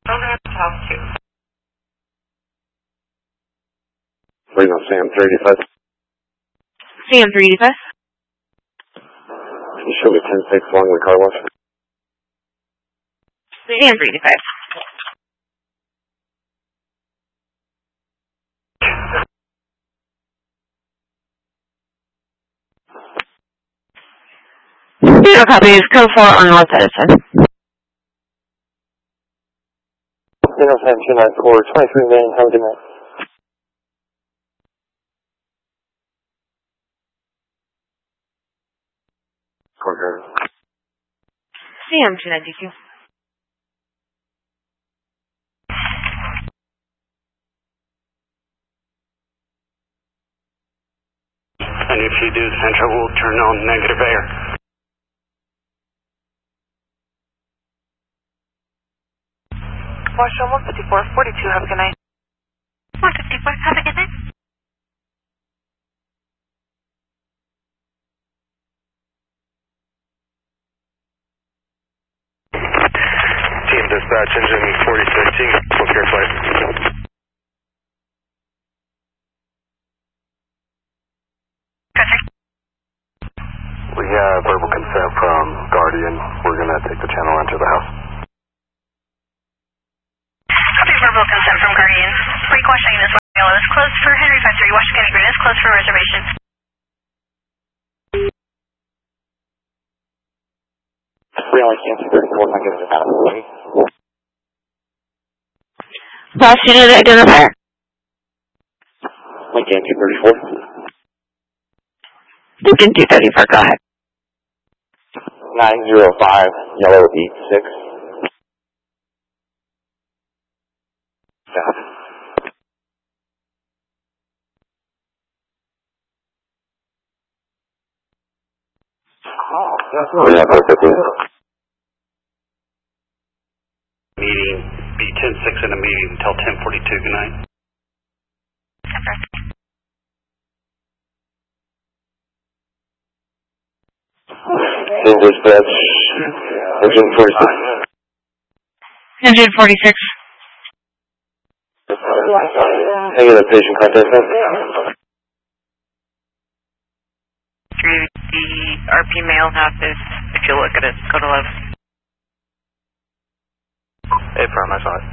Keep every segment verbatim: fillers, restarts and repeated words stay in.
I'm going to talk to. Wait on Sam three eighty-five. Sam three eighty-five. Can you show me ten six Longley Car Wash? Sam three eighty-five. Zero copies, code four on North Edison. Zero seven two nine four, twenty-three million, have a good night. Quarter. Sam two ninety-two. And if you do, Central will turn on negative air. Washington one fifty-four forty-two, have a good night. one fifty-four, have a good night. Team dispatch, engine forty thirteen, book your flight. We have verbal consent from Guardian. We're going to take the channel into the house. Copy verbal consent from Guardian. Pre-questioning this Yellow is closed for Henry five three. Washington Green is closed for reservations. Really can't see thirty-four, I guess it's out of the way. Last unit identifier. Lincoln two thirty-four. Lincoln two thirty-four, go ahead. nine zero five, yellow eight six. South. Oh, that's not yeah, perfectly. Meeting, be ten six in a meeting until ten forty-two, good night. Team dispatch, engine forty-six. Engine forty-six. Negative patient contact. Through the R P mail office, if you look at it, code eleven. Hey, firm, I saw it.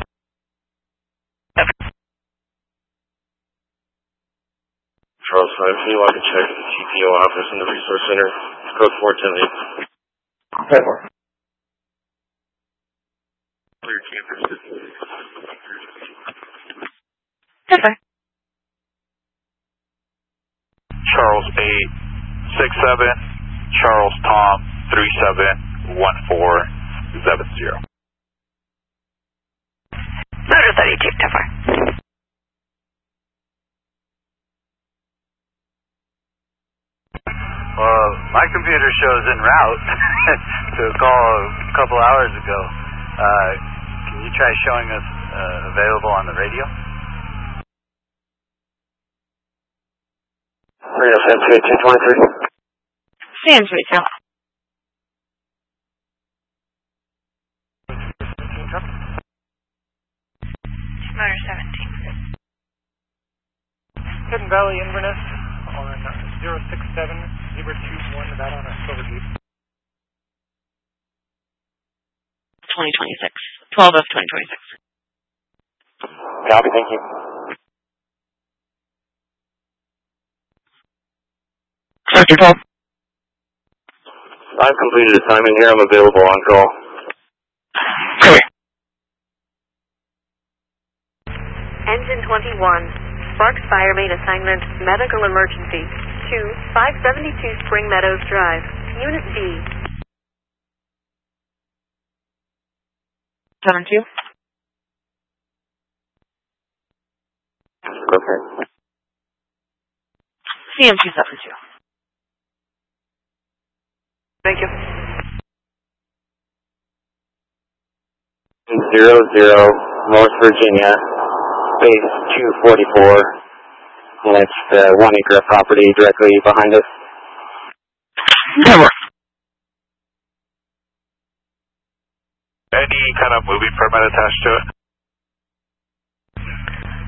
Charles five, can you log a check at the T P O office in the Resource Center? It's code four ten eight. ten four. Clear campus. Okay. Charles eight six seven, Charles Tom three seven one four seven zero. Motor thirty-two, ten four. Well, my computer shows en route to a call a couple hours ago. Uh, can you try showing us uh, available on the radio? Radio Sam two eighteen twenty-three. Sam three two. Motor seventeen. Hidden Valley Inverness on zero six seven zero two one, that on a Silver Jeep. twenty twenty-six. twelve of twenty twenty-six. Copy, thank you. Sector twelve. I've completed assignment here. I'm available on call. Correct. Engine twenty-one. Sparks Fire Main assignment, medical emergency. to five seventy-two Spring Meadows Drive, Unit B. seven two. Okay. C M two seven two. Thank you. Zero zero, North Virginia, base two forty-four. And it's the one acre of property directly behind us. Never. Any kind of moving permit attached to it?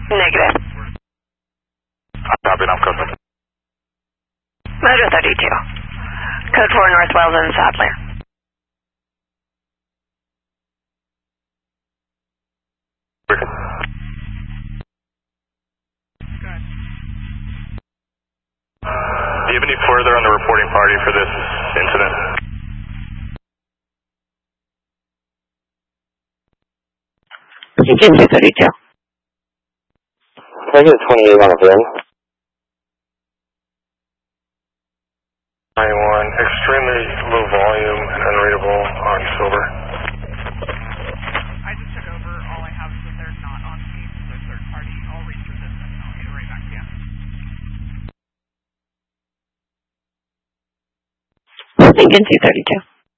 Negative. Copy, I'm code. Motor thirty-two. Code four North Weldon, Sadler. Do you have any further on the reporting party for this incident? Engine two thirty-two. Can I get a twenty-eight on a bin? ninety-one, extremely low volume and unreadable on silver. I just took over. All I have is that they're not on scene, so third party. I'll reach for this and I'll get it right back to you. Engine two thirty-two.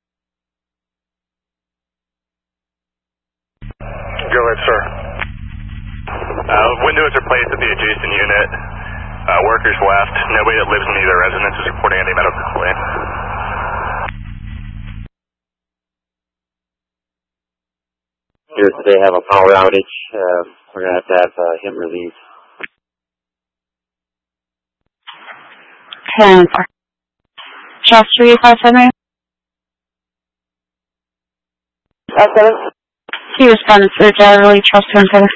Go ahead, sir. Uh, windows are placed at the adjacent unit. Uh, workers left. Nobody that lives in either residence is reporting any medical claim. Here today have a power outage. Uh, we're going to have to have uh, him relief. ten four. Charles Street, five seven. five seven? He responded to the generally Charles two and seven.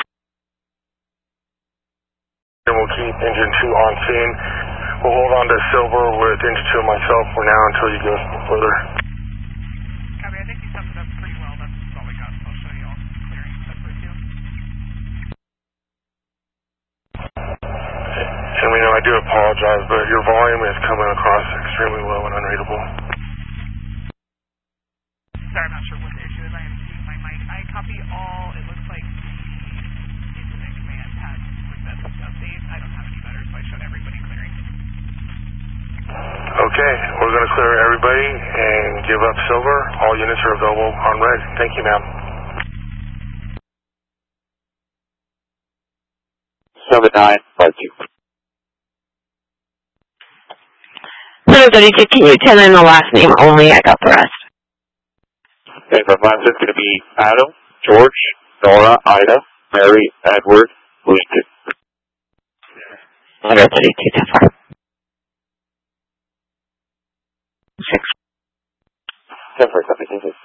We'll keep engine two on scene. We'll hold on to silver with engine two and myself for now until you go further. Copy, I think you summed it up pretty well. That's all we got. I'll show you all clearing except for two. And we know I do apologize, but your volume is coming across extremely low and unreadable. Sorry, I'm not sure what the issue is. I am seeing my mic. I copy all. It looks like the incident command has requested updates. I don't have any better, so I showed everybody clearing. Okay, we're going to clear everybody and give up silver. All units are available on red. Thank you, ma'am. Silver nine, five two. Motor thirty-two, can you tell in the last name only? I got the rest. Okay, for five, it's going to be Adam, George, Nora, Ida, Mary, Edward, Lincoln. Motor thirty-two, ten four. Six. ten four, copy, ten six.